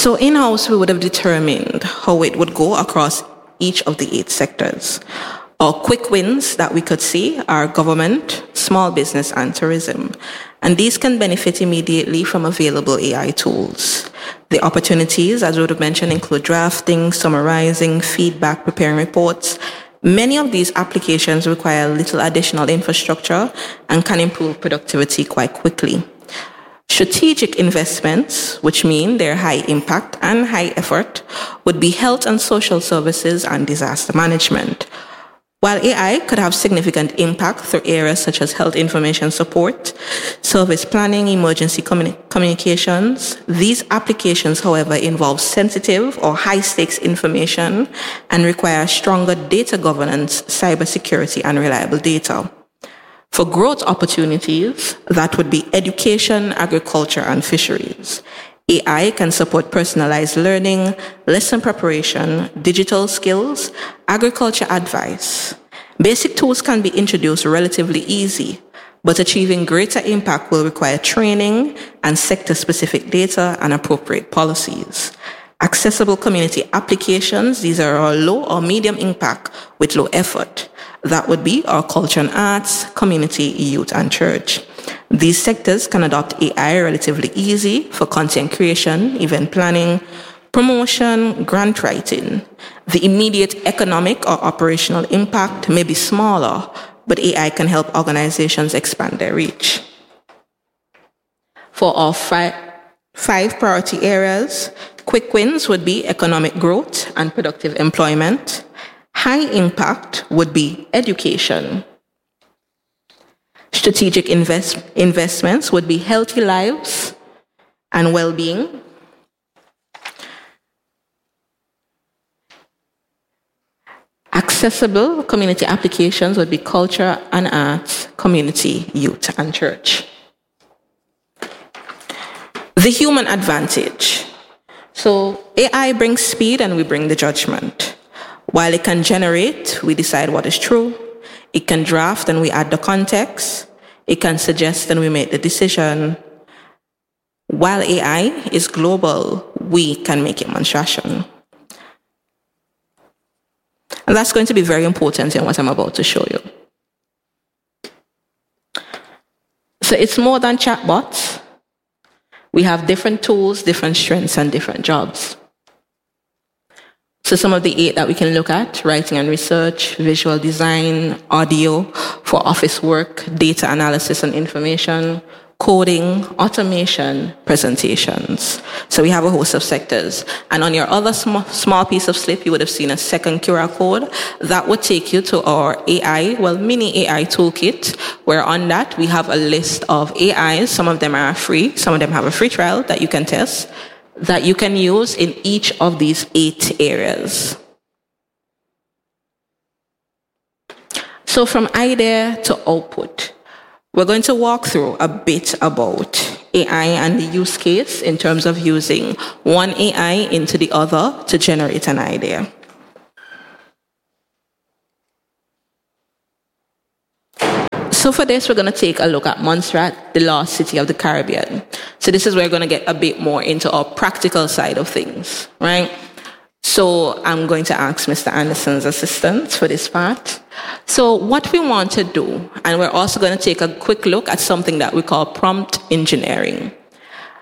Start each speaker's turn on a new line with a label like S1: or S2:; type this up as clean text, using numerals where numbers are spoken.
S1: So in-house, we would have determined how it would go across each of the 8 sectors. Our quick wins that we could see are government, small business, and tourism. And these can benefit immediately from available AI tools. The opportunities, as we would have mentioned, include drafting, summarizing, feedback, preparing reports. Many of these applications require little additional infrastructure and can improve productivity quite quickly. Strategic investments, which mean they're high impact and high effort, would be health and social services and disaster management. While AI could have significant impact through areas such as health information support, service planning, emergency communications, these applications, however, involve sensitive or high-stakes information and require stronger data governance, cybersecurity, and reliable data. For growth opportunities, that would be education, agriculture, and fisheries. AI can support personalized learning, lesson preparation, digital skills, agriculture advice. Basic tools can be introduced relatively easy, but achieving greater impact will require training and sector-specific data and appropriate policies. Accessible community applications, these are our low or medium impact with low effort. That would be our culture and arts, community, youth, and church. These sectors can adopt AI relatively easy for content creation, event planning, promotion, grant writing. The immediate economic or operational impact may be smaller, but AI can help organizations expand their reach. For our five priority areas, quick wins would be economic growth and productive employment. High impact would be education. Strategic investments would be healthy lives and well-being. Accessible community applications would be culture and arts, community, youth, and church. The human advantage. So AI brings speed and we bring the judgment. While it can generate, we decide what is true. It can draft and we add the context. It can suggest and we make the decision. While AI is global, we can make it monstration. And that's going to be very important in what I'm about to show you. So it's more than chatbots. We have different tools, different strengths, and different jobs. So some of the 8 that we can look at: writing and research, visual design, audio for office work, data analysis and information, coding, automation, presentations. So we have a host of sectors. And on your other small piece of slip, you would have seen a second QR code. That would take you to our mini AI toolkit, where on that we have a list of AIs. Some of them are free. Some of them have a free trial that you can test, that you can use in each of these 8 areas. So from idea to output, we're going to walk through a bit about AI and the use case in terms of using one AI into the other to generate an idea. So for this, we're going to take a look at Montserrat, the lost city of the Caribbean. So this is where we're going to get a bit more into our practical side of things, right? So I'm going to ask Mr. Anderson's assistance for this part. So what we want to do, and we're also going to take a quick look at something that we call prompt engineering.